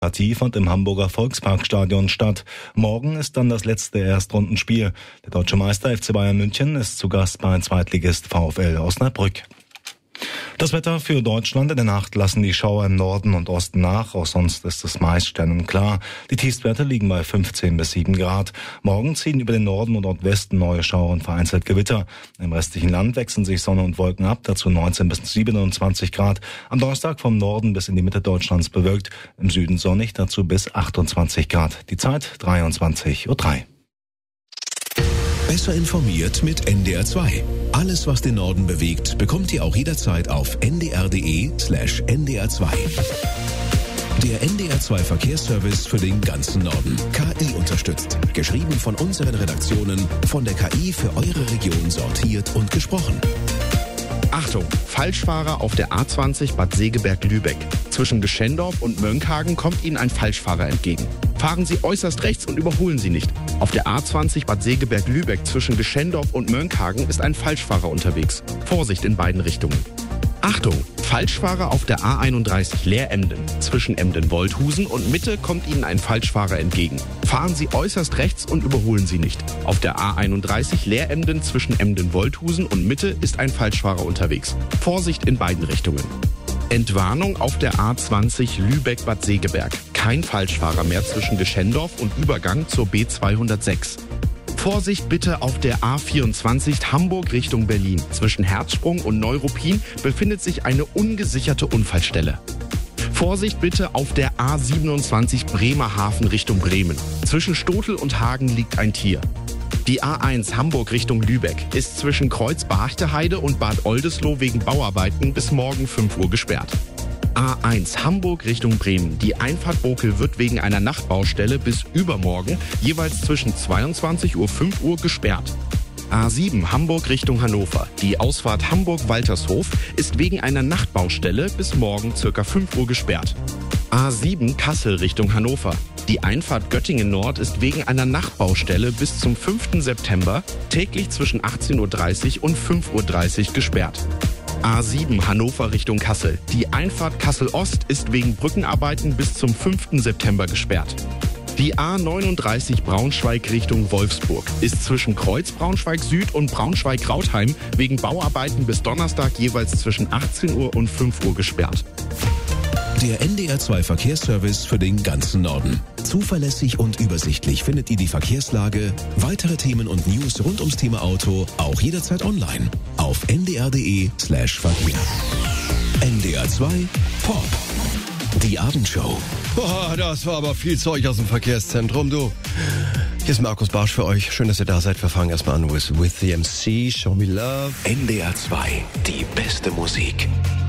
Partie fand im Hamburger Volksparkstadion statt. Morgen ist dann das letzte Erstrundenspiel. Der deutsche Meister FC Bayern München ist zu Gast bei Zweitligist VfL Osnabrück. Das Wetter für Deutschland: in der Nacht lassen die Schauer im Norden und Osten nach, auch sonst ist es meist sternenklar. Die Tiefstwerte liegen bei 15 bis 7 Grad. Morgen ziehen über den Norden und Nordwesten neue Schauer und vereinzelt Gewitter. Im restlichen Land wechseln sich Sonne und Wolken ab, dazu 19 bis 27 Grad. Am Donnerstag vom Norden bis in die Mitte Deutschlands bewölkt, im Süden sonnig, dazu bis 28 Grad. Die Zeit 23:03 Uhr. Besser informiert mit NDR 2. Alles, was den Norden bewegt, bekommt ihr auch jederzeit auf ndr.de/ndr2. Der NDR 2 Verkehrsservice für den ganzen Norden. KI unterstützt. Geschrieben von unseren Redaktionen, von der KI für eure Region sortiert und gesprochen. Achtung, Falschfahrer auf der A20 Bad Segeberg-Lübeck. Zwischen Geschendorf und Mönckehagen kommt Ihnen ein Falschfahrer entgegen. Fahren Sie äußerst rechts und überholen Sie nicht. Auf der A20 Bad Segeberg-Lübeck zwischen Geschendorf und Mönckehagen ist ein Falschfahrer unterwegs. Vorsicht in beiden Richtungen. Achtung, Falschfahrer auf der A31 Leer-Emden. Zwischen Emden-Wolthusen und Mitte kommt Ihnen ein Falschfahrer entgegen. Fahren Sie äußerst rechts und überholen Sie nicht. Auf der A31 Leer-Emden zwischen Emden-Wolthusen und Mitte ist ein Falschfahrer unterwegs. Vorsicht in beiden Richtungen. Entwarnung auf der A20 Lübeck-Bad Segeberg. Kein Falschfahrer mehr zwischen Geschendorf und Übergang zur B206. Vorsicht bitte auf der A24 Hamburg Richtung Berlin. Zwischen Herzsprung und Neuruppin befindet sich eine ungesicherte Unfallstelle. Vorsicht bitte auf der A27 Bremerhaven Richtung Bremen. Zwischen Stotel und Hagen liegt ein Tier. Die A1 Hamburg Richtung Lübeck ist zwischen Kreuz-Barchteheide und Bad Oldesloe wegen Bauarbeiten bis morgen 5 Uhr gesperrt. A1 Hamburg Richtung Bremen. Die Einfahrt Bokel wird wegen einer Nachtbaustelle bis übermorgen jeweils zwischen 22 Uhr und 5 Uhr gesperrt. A7 Hamburg Richtung Hannover. Die Ausfahrt Hamburg-Waltershof ist wegen einer Nachtbaustelle bis morgen ca. 5 Uhr gesperrt. A7 Kassel Richtung Hannover. Die Einfahrt Göttingen Nord ist wegen einer Nachtbaustelle bis zum 5. September täglich zwischen 18.30 Uhr und 5.30 Uhr gesperrt. A7 Hannover Richtung Kassel. Die Einfahrt Kassel Ost ist wegen Brückenarbeiten bis zum 5. September gesperrt. Die A39 Braunschweig Richtung Wolfsburg ist zwischen Kreuz Braunschweig Süd und Braunschweig Rautheim wegen Bauarbeiten bis Donnerstag jeweils zwischen 18 Uhr und 5 Uhr gesperrt. Der NDR 2 Verkehrsservice für den ganzen Norden. Zuverlässig und übersichtlich findet ihr die Verkehrslage, weitere Themen und News rund ums Thema Auto auch jederzeit online auf ndr.de/Verkehr. NDR 2 Pop. Die Abendshow. Boah, das war aber viel Zeug aus dem Verkehrszentrum, du. Hier ist Markus Barsch für euch. Schön, dass ihr da seid. Wir fangen erstmal an with the MC, Show Me Love. NDR 2, die beste Musik.